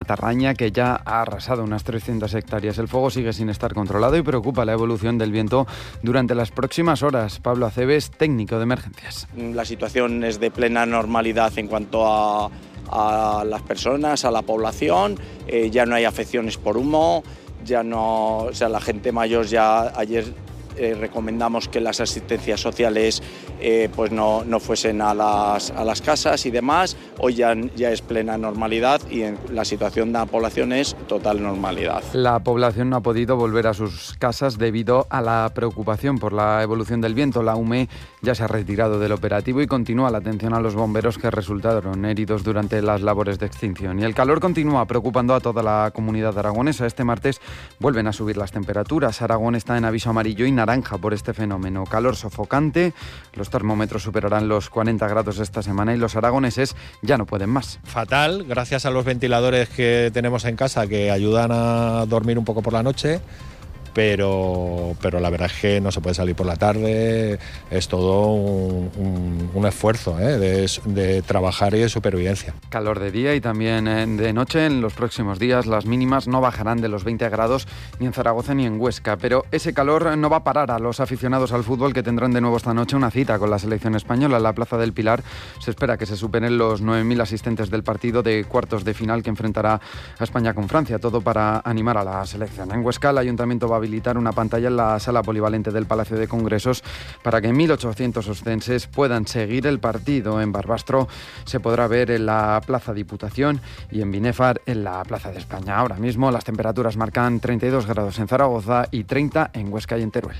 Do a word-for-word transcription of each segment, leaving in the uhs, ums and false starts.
Tarraña, que ya ha arrasado unas trescientas hectáreas. El fuego sigue sin estar controlado y preocupa la evolución del viento durante las próximas horas. Pablo Aceves, técnico de emergencias. La situación es de plena normalidad en cuanto a, a las personas, a la población. Eh, ya no hay afecciones por humo, ya no, o sea, la gente mayor ya ayer eh, recomendamos que las asistencias sociales eh, pues no, no fuesen a las, a las casas y demás. Hoy ya, ya es plena normalidad y en la situación de la población es total normalidad. La población no ha podido volver a sus casas debido a la preocupación por la evolución del viento. La U M E ya se ha retirado del operativo y continúa la atención a los bomberos que resultaron heridos durante las labores de extinción. Y el calor continúa preocupando a toda la comunidad aragonesa. Este martes vuelven a subir las temperaturas. Aragón está en aviso amarillo y naranja por este fenómeno. Calor sofocante, los termómetros superarán los cuarenta grados esta semana y los aragoneses ya no pueden más. Fatal, gracias a los ventiladores que tenemos en casa que ayudan a dormir un poco por la noche. Pero, pero la verdad es que no se puede salir por la tarde, es todo un, un, un esfuerzo ¿eh? de, de trabajar y de supervivencia. Calor de día y también de noche. En los próximos días las mínimas no bajarán de los veinte grados ni en Zaragoza ni en Huesca, pero ese calor no va a parar a los aficionados al fútbol, que tendrán de nuevo esta noche una cita con la selección española. En la Plaza del Pilar se espera que se superen los nueve mil asistentes del partido de cuartos de final que enfrentará a España con Francia, todo para animar a la selección. En Huesca el Ayuntamiento va a habilitar una pantalla en la sala polivalente del Palacio de Congresos para que mil ochocientos oscenses puedan seguir el partido. En Barbastro se podrá ver en la Plaza Diputación y en Binefar en la Plaza de España. Ahora mismo las temperaturas marcan treinta y dos grados en Zaragoza y treinta en Huesca y en Teruel.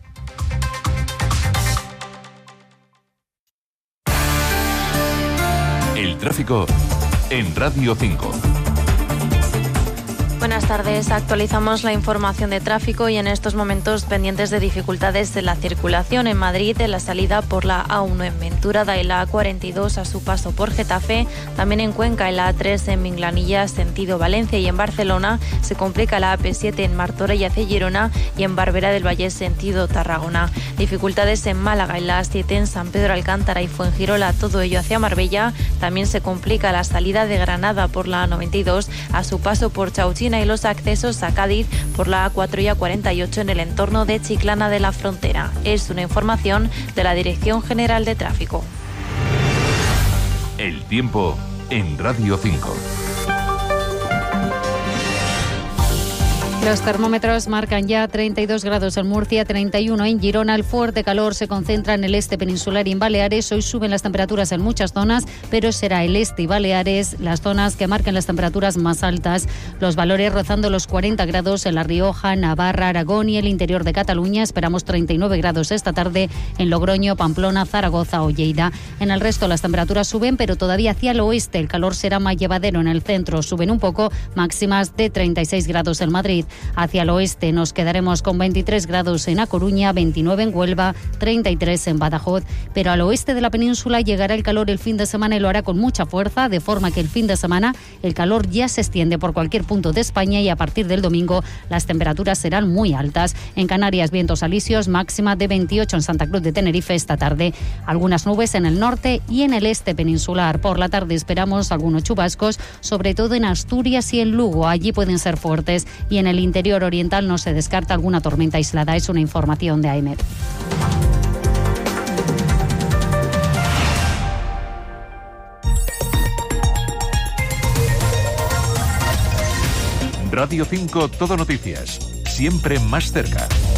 El tráfico en Radio cinco. Buenas tardes, actualizamos la información de tráfico y en estos momentos pendientes de dificultades en la circulación en Madrid, en la salida por la A uno en Ventura, y la A cuarenta y dos a su paso por Getafe, también en Cuenca, en la A tres en Minglanilla, sentido Valencia, y en Barcelona se complica la A P siete en Martorell hacia Girona y en Barberá del Vallés, sentido Tarragona. Dificultades en Málaga, en la A siete en San Pedro Alcántara y Fuengirola, todo ello hacia Marbella. También se complica la salida de Granada por la A noventa y dos a su paso por Chauchina y los accesos a Cádiz por la A cuatro y A cuarenta y ocho en el entorno de Chiclana de la Frontera. Es una información de la Dirección General de Tráfico. El tiempo en Radio cinco. Los termómetros marcan ya treinta y dos grados en Murcia, treinta y uno en Girona. El fuerte calor se concentra en el este peninsular y en Baleares. Hoy suben las temperaturas en muchas zonas, pero será el este y Baleares las zonas que marquen las temperaturas más altas. Los valores rozando los cuarenta grados en La Rioja, Navarra, Aragón y el interior de Cataluña. Esperamos treinta y nueve grados esta tarde en Logroño, Pamplona, Zaragoza o Lleida. En el resto las temperaturas suben, pero todavía hacia el oeste. El calor será más llevadero en el centro. Suben un poco, máximas de treinta y seis grados en Madrid. Hacia el oeste nos quedaremos con veintitrés grados en A Coruña, veintinueve en Huelva, treinta y tres en Badajoz. Pero al oeste de la península llegará el calor el fin de semana y lo hará con mucha fuerza, de forma que el fin de semana el calor ya se extiende por cualquier punto de España y a partir del domingo las temperaturas serán muy altas. En Canarias, vientos alisios, máxima de veintiocho en Santa Cruz de Tenerife esta tarde. Algunas nubes en el norte y en el este peninsular. Por la tarde esperamos algunos chubascos, sobre todo en Asturias y en Lugo. Allí pueden ser fuertes y en el interior oriental no se descarta alguna tormenta aislada. Es una información de A E M E T. Radio cinco, Todo Noticias, siempre más cerca.